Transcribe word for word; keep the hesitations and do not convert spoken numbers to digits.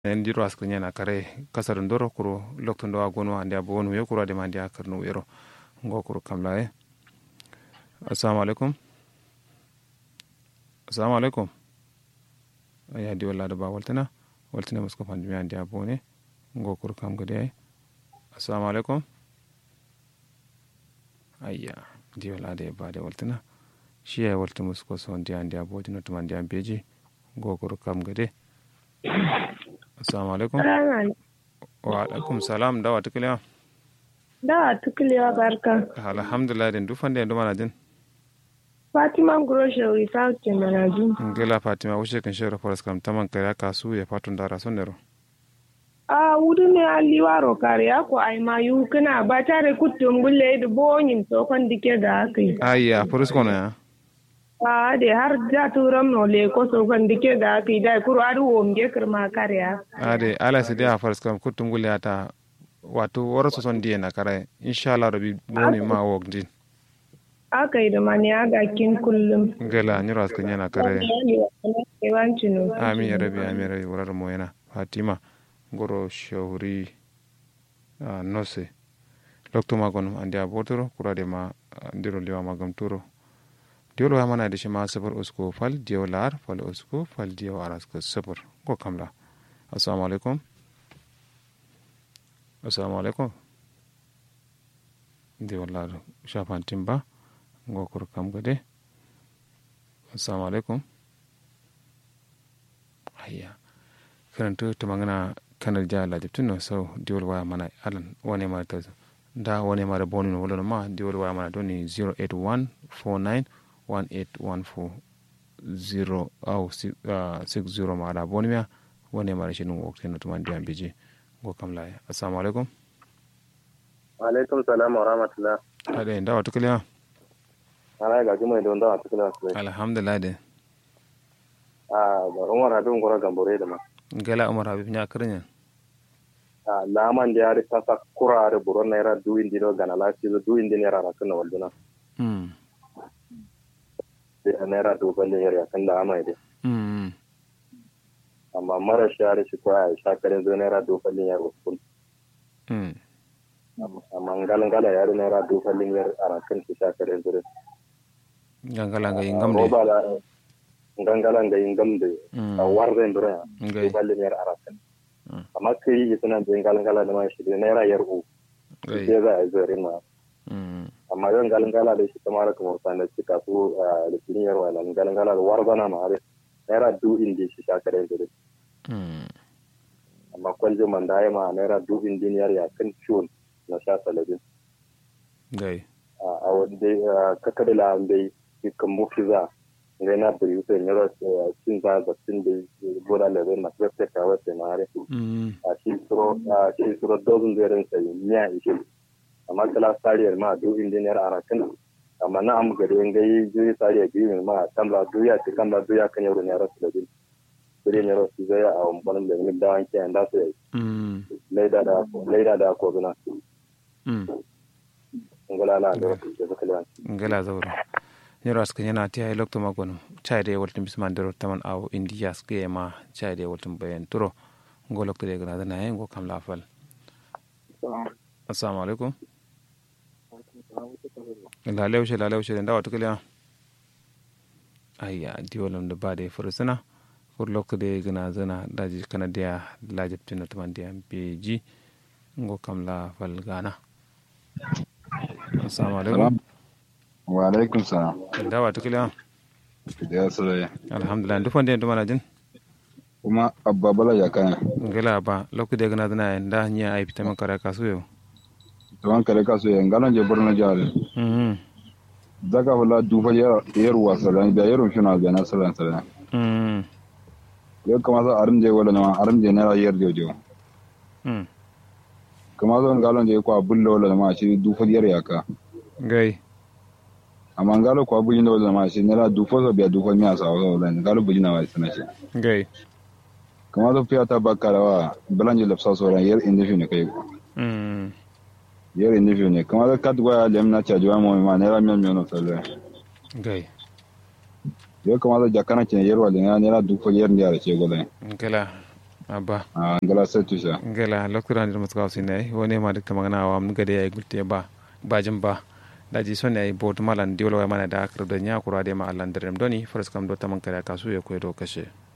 en jiro askrinya na kare kasar ndoro kuro lokto ndo agono ande abonu yo kuro de mandi akarno yero ngo kuro kamla e assalamu alaikum assalamu alaikum ya di wala da ba waltana waltana musko fandi ande abone ngo kuro kam gade assalamu alaikum ayya di wala de ba de waltana shi ya walta musko so ande ande abodi no to mandi ambeji ngo kuro kam gade assalamu alaikum wa alaikum salam dawa tukiliya dawa tukiliya barka alhamdulillah den dufan den dumana jin fatima groshe wi sauke mana jin ngela fatima wuce kan shero foras kam taman kaya kasu ya fatun dara sonero a wudu ne aliwaro kariya ko ai mayu kana ba tare kutum bulle da bonyin to kan dike da akai ayya foras kono ya a de har da turam no le ko so kan dike da akai dai kuro adu wonge kirma kariya ade ala se da foras kam kutum bulle ata wato waraso son diye na kare inshallah rabbi boni ma wogdin akai da mani aga kin kullum ngela ni ras kanya na kare amin ya rabbi amin rabbi wurar mo yana fatima goro shawri nose lokto magon ande abotoro kurade ma ndiro liwa magam turo diolo ha mana de shima sabar usko fal diolar fal usko fal dio aras ko sabar ko kamla assalamu alaikum assalamu alaikum diolar shafan timba ngo kur kam gade assalamu alaikum ayya karanto to mangana kanal jala jiptuno so diol wa mana alan wone ma to da wone ma da bonu no wala ma diol wa mana doni zero eight one four nine one eight one four zero au six zero ma da bonu ya wone ma shi no wakti no to man diam biji go kam la assalamu alaikum wa alaikum salam wa rahmatullah ade ndawa tukliya ala ga kuma don da tukliya alhamdulillah de ah umar habib ngora gambore da ma ngala umar habib nya krinya ah laman da yari ta sakura da buron naira du indi do gana la ci du indi naira ra kana walduna mm da naira du balle yari kan da amai de mm amma mara shari shi ko ai shakare zo naira du balle yari kun mm amma ngala ngala yari naira du balle yari ara kan shi shakare zo ngala nga ingam de ngangala nga ingam de a warde ndura du balle yari ara kan amma kai suna da ngala-ngala da mashi da naira yarhu sai za a zare ma amma yan ngala-ngala da shi kamar kamar sanar ci kasu da cikin yarwa na ngala-ngala da warzana ma are naira du indi shi shakare da amma kwalje man da ma naira du indi yar ya kan ciwon na sha saladin gai a wanda kakada la bai kan mufi za ngai na bari wuce ne ro cin za da cin da bola le na kwete ka wate na are a shi suro a shi suro dozun da ran sai miya ishi amma kala sariyar ma do engineer arakan amma na am gari ngai jiri sariya biyu ma tamla duya ti kamla duya kan yaro ne rasu da din bari ne rasu zai a umban da ni da wanke anda sai leida da leida da ko bina ngala la da kala ngala zauro yero aska yana ti ay lokto magono chayde woltum bisman dero taman aw india ske ma chayde woltum bayen turo ngo lokto de gana na ngo kam la fal assalamu alaikum la lewshe la lewshe ndawa tukliya ayya diolum de bade furusana fur lokto de gana zana daji kana dia lajiptina taman dia beji ngo kam la fal gana assalamu alaikum wa alaikum salam dawa tukila ya sura alhamdulillah dufan den dumana jin kuma abba bala ya kana ngela ba lokku de gana dana nda nya ay pitama kara kasu yo tuwan kare kasu ya ngalan je borno jare mhm daga wala dufa ya yarwa salan da yaro shuna ga na salan salan mhm yo kuma za arin je wala na arin je na yar jojo mhm kuma zo ngalan je ko bullo wala ma shi dufa yar yaka gai amma ngalo ko bujin da wala ma shi nera dufo so biya dufo mi asa wala ngalo bujin na wa sana shi gai kuma zo fiya ta bakarawa balanje lafsa so ran yar indifi ne kai mhm yar indifi ne kuma da kadwa lemna chajuwa mo ma nera mi mi no sala gai yo kuma zo jakana ke yar wala nera dufo yar ndiara ce gola ngela aba a ngala setu sha ngela lokura ni mutka usine wone ma dikta magana wa mun gade ay gulte ba bajin ba daji sonne ay bot malan diwlo mana da akra da nya kura de ma allan derem doni faras kam do tamang kare kasu ya ko do kashe